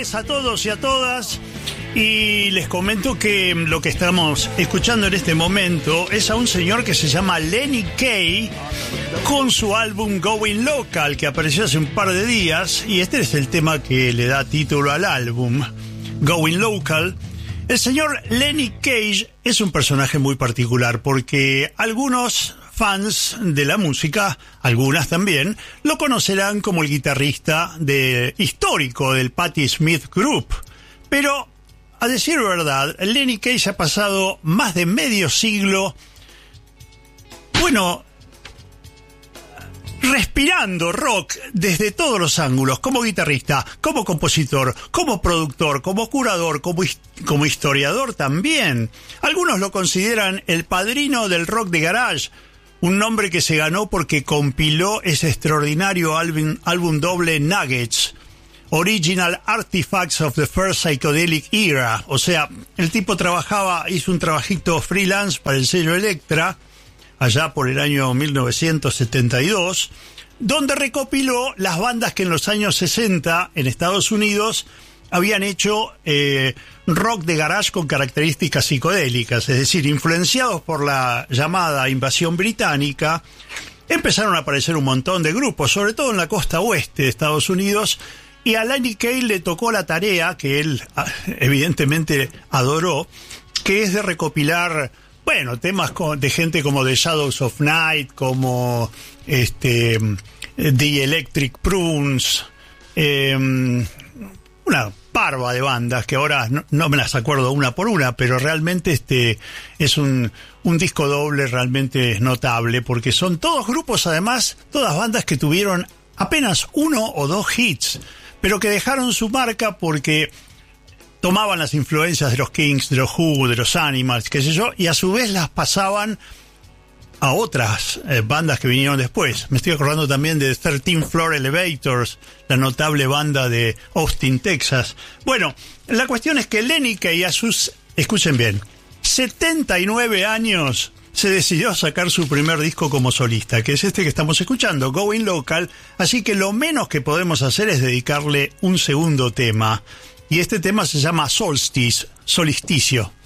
tardes a todos y a todas. Y les comento que lo que estamos escuchando en este momento es a un señor que se llama Lenny Kaye con su álbum Going Local, que apareció hace un par de días, y este es el tema que le da título al álbum, Going Local. El señor Lenny Kaye es un personaje muy particular porque algunos fans de la música, algunas también, lo conocerán como el guitarrista histórico del Patti Smith Group. Pero, a decir verdad, Lenny Kaye ha pasado más de medio siglo, respirando rock desde todos los ángulos, como guitarrista, como compositor, como productor, como curador, como historiador también. Algunos lo consideran el padrino del rock de garage, un nombre que se ganó porque compiló ese extraordinario álbum doble Nuggets, Original Artifacts of the First Psychedelic Era. O sea, el tipo hizo un trabajito freelance para el sello Elektra, allá por el año 1972, donde recopiló las bandas que en los años 60 en Estados Unidos habían hecho rock de garage con características psicodélicas, es decir, influenciados por la llamada invasión británica. Empezaron a aparecer un montón de grupos, sobre todo en la costa oeste de Estados Unidos, y a Lenny Kaye le tocó la tarea, que él evidentemente adoró, que es de recopilar temas de gente como The Shadows of Night, como The Electric Prunes, una parva de bandas que ahora no me las acuerdo una por una, pero realmente es un disco doble realmente notable, porque son todos grupos, además, todas bandas que tuvieron apenas uno o dos hits, pero que dejaron su marca porque tomaban las influencias de los Kings, de los Who, de los Animals, qué sé yo, y a su vez las pasaban a otras bandas que vinieron después. Me estoy acordando también de 13 Floor Elevators, la notable banda de Austin, Texas. Bueno, la cuestión es que Lenny Kaye, escuchen bien, 79 años, se decidió a sacar su primer disco como solista, que es este que estamos escuchando, Going Local, así que lo menos que podemos hacer es dedicarle un segundo tema. Y este tema se llama Solstice, solsticio.